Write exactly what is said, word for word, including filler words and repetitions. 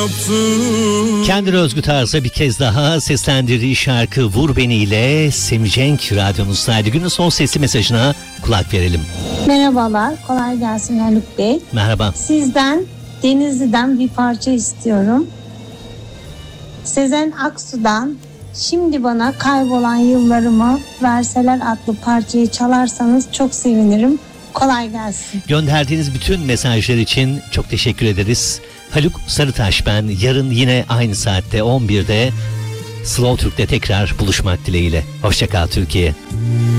yaptım. Kendine özgü tarzda bir kez daha seslendirdiği şarkı Vur Beni ile Semicenk radyonuzdaydı. Günün son sesli mesajına kulak verelim. Merhabalar, kolay gelsin Haluk Bey. Merhaba. Sizden Denizli'den bir parça istiyorum. Sezen Aksu'dan Şimdi Bana Kaybolan Yıllarımı Verseler adlı parçayı çalarsanız çok sevinirim. Kolay gelsin. Gönderdiğiniz bütün mesajlar için çok teşekkür ederiz. Haluk Sarıtaş ben. Yarın yine aynı saatte on birde Slow Türk'te tekrar buluşmak dileğiyle. Hoşça kal Türkiye.